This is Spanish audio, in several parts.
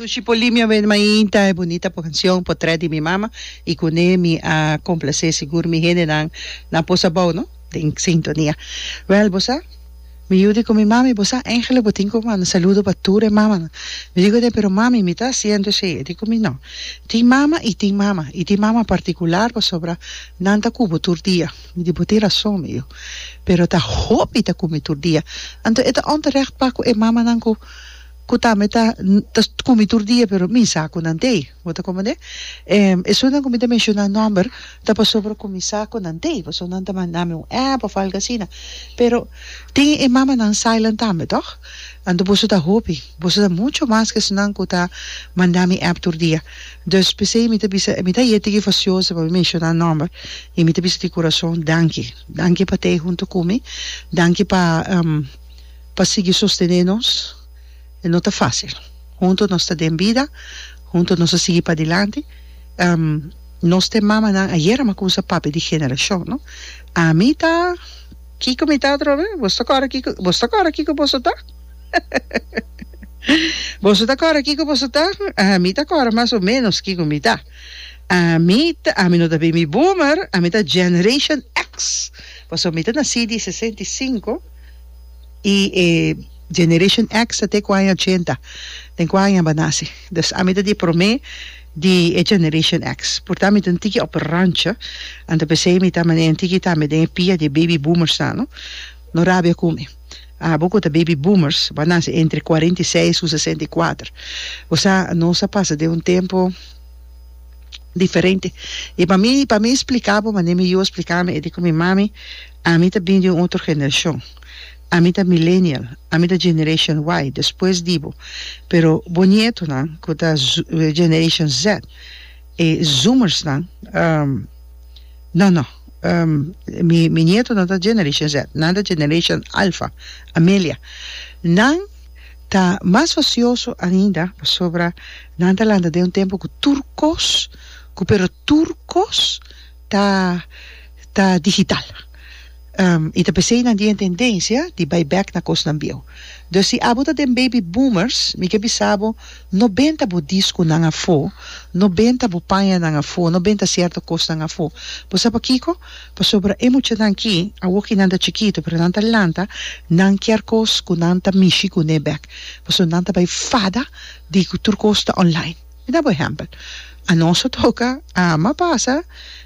Tu Chipolimia ven mainta e bonita po canción po tre di mi mama e con mi a complacer seguro mi gente na posabaw no en sintonía. Well, bosa mi ayude con mi mami, bosa Ángela botinco man saludo para tu mamá. Me digo pero mami me está haciendo ese, digo mi no. Ti mama y ti mama particular pues sobra nanta cubo tur día. Mi digo ti razón mío. Pero ta hopi ta kumi tur día. Anto eta onterecht paco e mama nanko kuta meta tas kumi tur dia pero mi saco nante wata komande eso na kumi mencionar number tapos sobre kumi saco nante so nanta man nami un app of algo así pero ting e mama nan silent tame toch ando boso ta hopi boso da mucho más que sunan kuta mandami app tur dia dus pese mi ta yete que faciosa para mencionar number e mi ta bisa di corazon danke pa te junto kumi danke pa seguir sostenernos. No está fácil. Juntos nos está en vida, juntos nos sigue para adelante. Nos te mama ayer me acusa papi de generación, ¿no? A mí está, Kiko me está otra vez, vos está Kiko, vos está. Vos está Kiko, vos está. A mí está más o menos Kiko me está. A mí no está baby boomer, a mí está Generation X. Pues a mí está nací de 65 y Generation X até 80. Tem 40 banasi. Dus a mim de prome di Generation X. Portanto, een tiki op een randje. En de PC met een tiki met een pia de baby boomers staan. No rabia come. Beaucoup de baby boomers, banasi entre 46 e 64. O sea, não se passa de tempo diferente. E para mim explicava, mas nem eu explicava, e digo, minha mami, a mim também de outra geração. A mí da millennial, a mí da generation Y, después digo, pero bonito na, con da generation Z, e zoomers na, mi nieto na da generation Z, na da generation Alpha, Amelia, nan ta más facioso ainda sobre nanda landa de tempo com turcos, pero turcos ta digital. E te pensei na die tendência de buyback na costa bio. Dus se abuta de baby boomers, me que bisabo 90 bo disco na fo, 90 bo panha na fo, 90 certo costa na fo. Pois apa kiko, pa sobra mucho nanki, a woki nanda chiquito, pero nanta lanta, nan kierkos ku nanta mishi ku nebek. Pois nanta by fada di turcosta online. E da por exemplo, a nosso toca a mapasa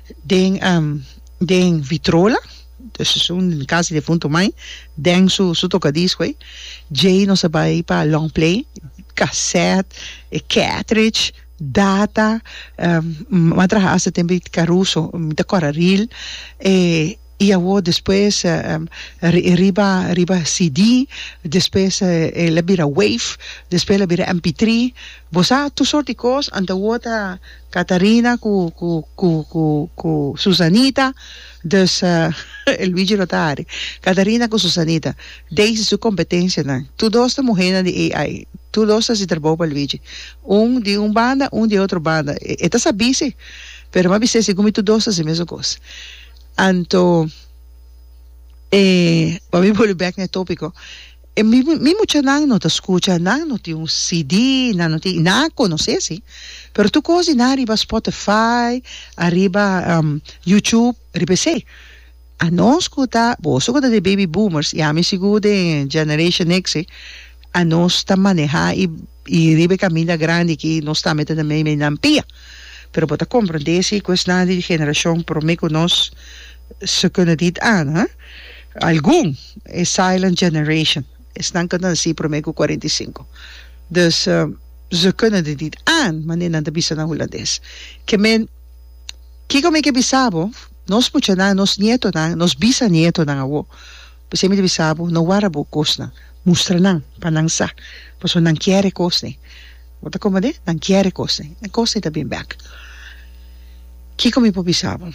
den vitrola. Dus in caso de fundo mãe, den su tocadisco aí, Jay não sabe para long play, cassette, cartridge, data, matrahasa também caruso, da coraril, e a depois riba CD, depois la bira wave, depois la bira MP3, bosa tu sorte de coisas, anda outra Catarina cu Susanita, dus Luigi Rotari, Catarina com Susanita, deze sua competência, né? Tu dosta morrendo de AI, tu dosta se trabalha para Luigi, de banda, de outra banda, eta sabise, pero ma bise como tu dosta se mesma coisa. Anto, para mim back no tópico, mi mucha não te escuta, não te CD, não te conhece, sim. Pero tu cosi na arriba Spotify, arriba YouTube, arriba sei. A nós escuta, você escuta de baby boomers, e a mim seguro de Generation X, a nós está manejar e arriba caminho grande que nós está metendo meio na pia. Pero para compreender se questão de geração, por mim que nós se kunnen dit aan, hè? Algum é silent generation. Estão kunnen assim por mim com 45. Dus ze kunnen dit niet aan, maar niet aan de bisa na Holandes. Que men, kiko me que bisabo, nos mucha na, nos nieto na, nos bisa nieto na awo. Pues me bisabo, no warabo kosna, mustra nang, panangsa. Pues nang quiere kosne. Wata como de? Nang quiere kosne. Nang kosne ta bin back. Kiko me po bisabo.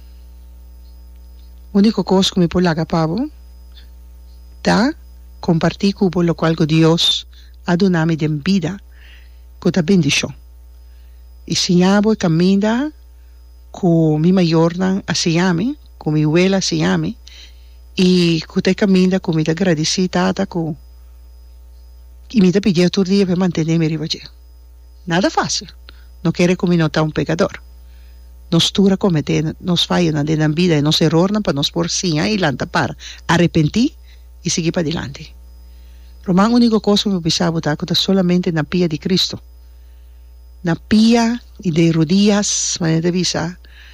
Único cosa que me puedo lagar pavo, ta compartir con lo cual Dios ha donado de vida, con la bendición. Y si ya voy caminando con mi mayor hacia mí, con mi abuela hacia mí, y con te camina con mi agradecida con y me pide todo día para mantenerme rivaje. Nada fácil. No quiere como no está un pecador. Nos tura cometer, nos falla en la vida y nos errorna para nos por sí y lanta para arrepentir y seguir para adelante. Román único cosa que me pisaba está solamente en la pía de Cristo. Na pia y de rodillas, manera de visa,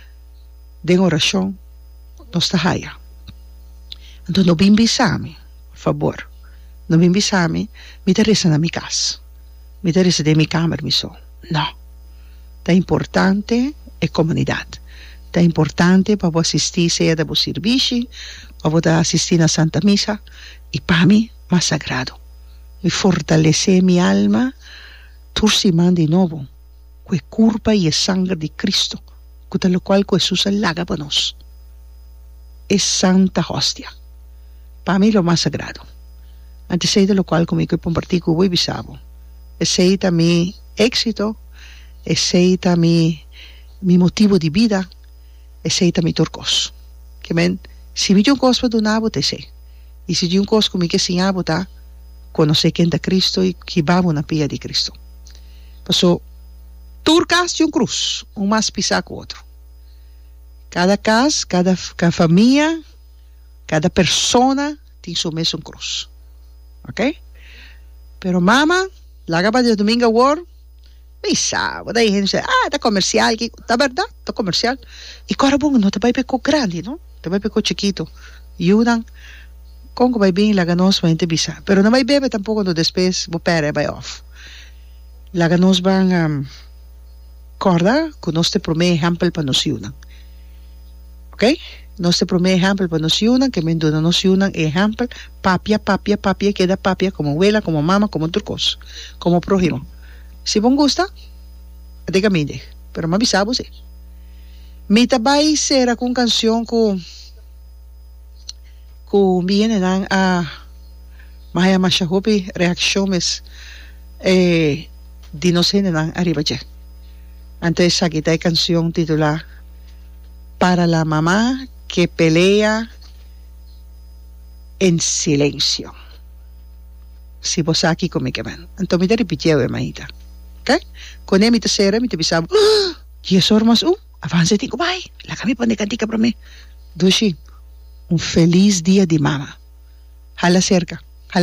de oración, no está haya. Entonces, no bimbisame, por favor. No bimbisame, me interesa na mi casa. Me interesa de mi cámara, mi sol. No. Está importante es comunidad. Está importante para asistir, sea de vos servicio, para asistir a Santa Misa, y para mí, más sagrado. Me fortalece mi alma, turciman de nuevo. Que curva y es sangre de Cristo, con lo cual Jesús alaga para nos. Es santa hostia. Para mí lo más sagrado. Antes de lo cual conmigo compartí con vos bisabo. Ese es mi éxito, ese es mi motivo de vida, ese es mi turcos. Que men, si me dio un cosa de un abo, te sé. Y si dio un cosa conmigo sin abo, ta, conocer quién es Cristo y que va una pilla de Cristo. Pasó. Turcas de un cruz, un más pisar que otro. Cada casa, cada familia, cada persona tiene su mismo cruz. ¿Ok? Pero mamá, la gaba de domingo war, misa, daí gente dice, está comercial, está verdad, está comercial. Y claro, bueno, no te va a peco grande, ¿no? Te va a peco chiquito. Y una, con que va bien, la ganos va a visa. Pero no va a beber tampoco no después, va a perder, va off. La ganos van corda que nos te promete ejemplo para nos unan. ¿Ok? Nos te promete ejemplo para nos unan, que me no nos unan ejemplo, papia, queda papia como abuela, como mamá, como turcos, como prójimo. Si vos gusta, dígame, pero me avisamos, sí. Mi tabai será con canción con vienen a Maya Mashahopi reacciones de no sé nan arriba ya. Antes aquí hay canción titulada Para la mamá que pelea en silencio. Si vos aquí conmigo, entonces me te repitió, hermanita. ¿Ok? Con él me te será, me te pisaba. Y eso más, avance, digo, bye. La camisa pone cantica para mí. Dushi, un feliz día de mamá. Jala cerca.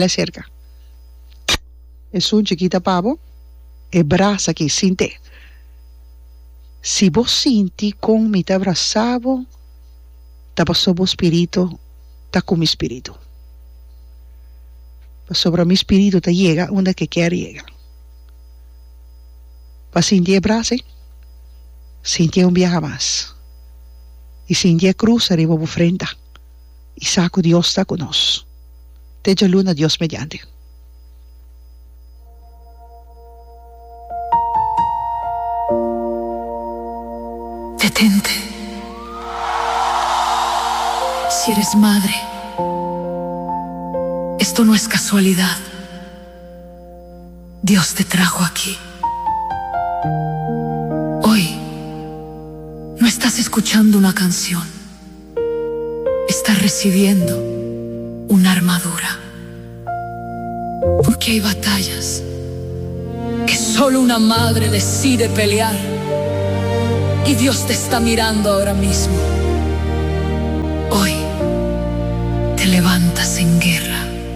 Es un chiquita pavo, e braza aquí, sin te. Si vos sinti con mi te abrazado, te pasó vos espíritu, está con mi espíritu. Sobre mi espíritu te llega donde que quiere llegar. Para sentir brazo, sentir un viaje más. Y sentir cruz arriba por frente. Y saco Dios está con nosotros. Te luna Dios mediante. Detente. Si eres madre, esto no es casualidad. Dios te trajo aquí. Hoy no estás escuchando una canción, estás recibiendo una armadura. Porque hay batallas que solo una madre decide pelear. Y Dios te está mirando ahora mismo.